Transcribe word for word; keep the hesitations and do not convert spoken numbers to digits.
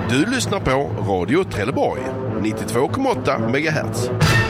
Du lyssnar på Radio Trelleborg, nittiotvå komma åtta megahertz.